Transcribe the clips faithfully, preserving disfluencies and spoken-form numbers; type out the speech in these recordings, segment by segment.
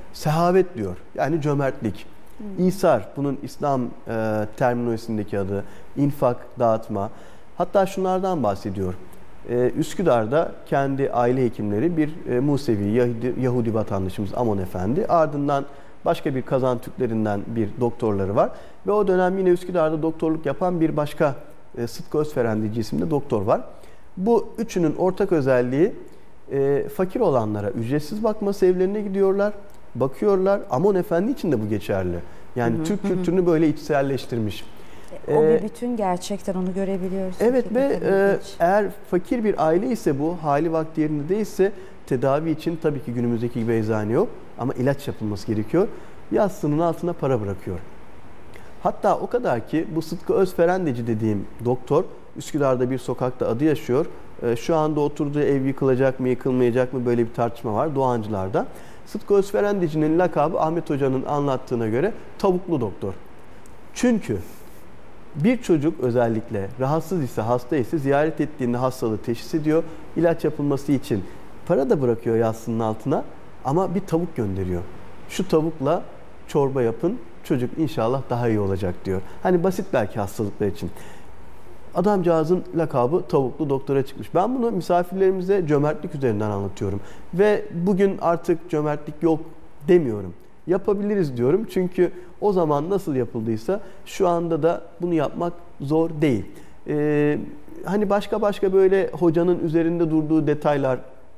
Sehavet diyor. Yani cömertlik. Hmm. İsar, bunun İslam e, terminolojisindeki adı. İnfak, dağıtma. Hatta şunlardan bahsediyor. E, Üsküdar'da kendi aile hekimleri bir e, Musevi, Yahudi, Yahudi vatandaşımız Amon Efendi. Ardından başka bir Kazan Türklerinden bir doktorları var. Ve o dönem yine Üsküdar'da doktorluk yapan bir başka e, Sıtkı Özferendici isimli doktor var. Bu üçünün ortak özelliği e, fakir olanlara ücretsiz bakması, evlerine gidiyorlar, bakıyorlar. Amon Efendi için de bu geçerli. Yani hı hı, Türk hı. kültürünü böyle içselleştirmiş. O bir bütün, gerçekten onu görebiliyoruz. Evet ve e, eğer fakir bir aile ise, bu hali vakti yerinde değilse, tedavi için tabii ki günümüzdeki gibi eczane yok ama ilaç yapılması gerekiyor. Yastığının altına para bırakıyor. Hatta o kadar ki bu Sıtkı Özferendici dediğim doktor Üsküdar'da bir sokakta adı yaşıyor. E, şu anda oturduğu ev yıkılacak mı yıkılmayacak mı, böyle bir tartışma var Doğancılar'da. Sıtkı Özferendici'nin lakabı Ahmet Hoca'nın anlattığına göre tavuklu doktor. Çünkü bir çocuk özellikle rahatsız ise, hasta ise ziyaret ettiğinde hastalığı teşhis ediyor. İlaç yapılması için para da bırakıyor yastığının altına ama bir tavuk gönderiyor. Şu tavukla çorba yapın, çocuk inşallah daha iyi olacak diyor. Hani basit belki hastalıklar için. Adamcağızın lakabı tavuklu doktora çıkmış. Ben bunu misafirlerimize cömertlik üzerinden anlatıyorum. Ve bugün artık cömertlik yok demiyorum. Yapabiliriz diyorum. Çünkü o zaman nasıl yapıldıysa şu anda da bunu yapmak zor değil. Ee, hani başka başka böyle hocanın üzerinde durduğu detaylar,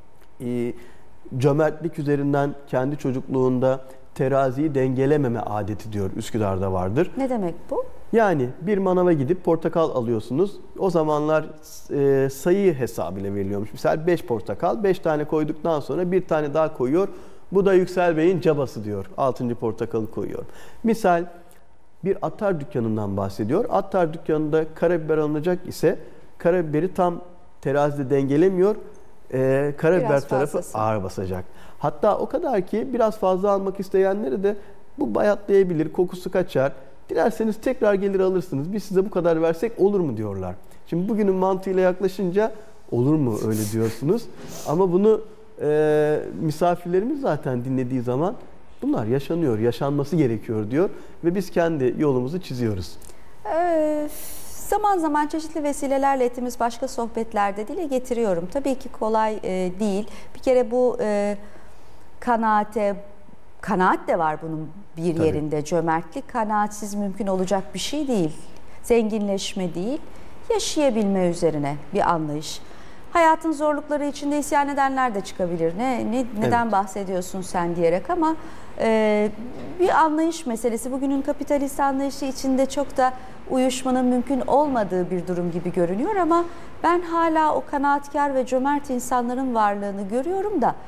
e, cömertlik üzerinden kendi çocukluğunda teraziyi dengelememe adeti diyor, Üsküdar'da vardır. Ne demek bu? Yani bir manava gidip portakal alıyorsunuz. O zamanlar e, sayı hesabıyla veriliyormuş. Mesela beş portakal, beş tane koyduktan sonra bir tane daha koyuyor. Bu da Yüksel Bey'in cabası diyor. altıncı portakalı koyuyor. Misal bir attar dükkanından bahsediyor. Attar dükkanında karabiber alınacak ise karabiberi tam terazide dengelemiyor. Ee, karabiber biraz tarafı fazlası ağır basacak. Hatta o kadar ki biraz fazla almak isteyenleri de bu bayatlayabilir, kokusu kaçar. Dilerseniz tekrar gelir alırsınız. Biz size bu kadar versek olur mu diyorlar. Şimdi bugünün mantığıyla yaklaşınca olur mu öyle diyorsunuz. Ama bunu e, misafirlerimiz zaten dinlediği zaman bunlar yaşanıyor, yaşanması gerekiyor diyor. Ve biz kendi yolumuzu çiziyoruz. Ee, zaman zaman çeşitli vesilelerle ettiğimiz başka sohbetlerde dile getiriyorum. Tabii ki kolay e, değil. Bir kere bu e, kanaate, kanaat de var bunun bir Tabii. yerinde. Cömertlik kanaatsiz mümkün olacak bir şey değil. Zenginleşme değil, yaşayabilme üzerine bir anlayış. Hayatın zorlukları içinde isyan edenler de çıkabilir. Ne, ne neden evet. bahsediyorsun sen diyerek, ama e, bir anlayış meselesi. Bugünün kapitalist anlayışı içinde çok da uyuşmanın mümkün olmadığı bir durum gibi görünüyor, ama ben hala o kanaatkar ve cömert insanların varlığını görüyorum da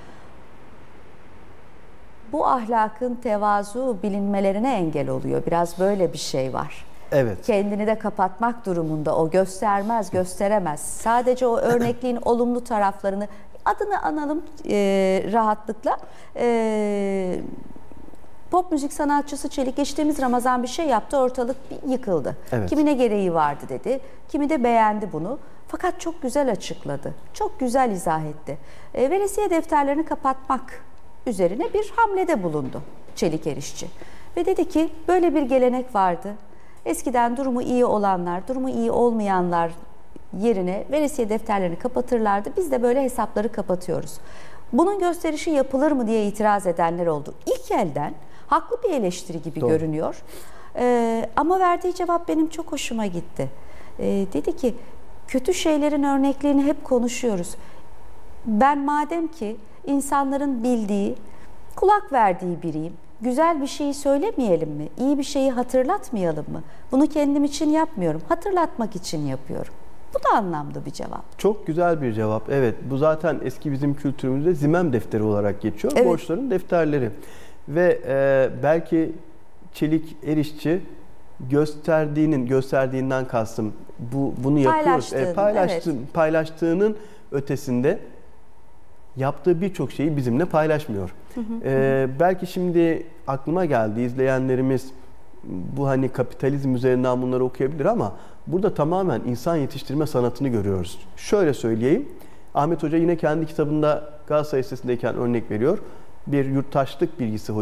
bu ahlakın tevazu bilinmelerine engel oluyor. Biraz böyle bir şey var. Evet. Kendini de kapatmak durumunda, o göstermez, gösteremez. Sadece o örnekliğin olumlu taraflarını, adını analım e, rahatlıkla. E, pop müzik sanatçısı Çelik geçtiğimiz Ramazan bir şey yaptı, ortalık bir yıkıldı. Evet. Kimine gereği vardı dedi, kimi de beğendi bunu. Fakat çok güzel açıkladı, çok güzel izah etti. E, veresiye defterlerini kapatmak üzerine bir hamlede bulundu Çelik Erişçi. Ve dedi ki böyle bir gelenek vardı. Eskiden durumu iyi olanlar, durumu iyi olmayanlar yerine veresiye defterlerini kapatırlardı. Biz de böyle hesapları kapatıyoruz. Bunun gösterişi yapılır mı diye itiraz edenler oldu. İlk elden haklı bir eleştiri gibi Doğru. görünüyor. Ee, ama verdiği cevap benim çok hoşuma gitti. Ee, dedi ki kötü şeylerin örneklerini hep konuşuyoruz. Ben madem ki insanların bildiği, kulak verdiği biriyim, güzel bir şeyi söylemeyelim mi? İyi bir şeyi hatırlatmayalım mı? Bunu kendim için yapmıyorum, hatırlatmak için yapıyorum. Bu da anlamlı bir cevap. Çok güzel bir cevap. Evet, bu zaten eski bizim kültürümüzde zimem defteri olarak geçiyor. Evet. Borçların defterleri. Ve e, belki Çelik Erişçi gösterdiğinin, gösterdiğinden kastım bu bunu yapıyoruz. E, paylaştı, evet. Paylaştığının ötesinde yaptığı birçok şeyi bizimle paylaşmıyor. Hı hı, ee, hı. Belki şimdi aklıma geldi, izleyenlerimiz bu hani kapitalizm üzerinden bunları okuyabilir ama burada tamamen insan yetiştirme sanatını görüyoruz. Şöyle söyleyeyim, Ahmet Hoca yine kendi kitabında Galatasaray Lisesi'ndeyken örnek veriyor. Bir yurttaşlık bilgisi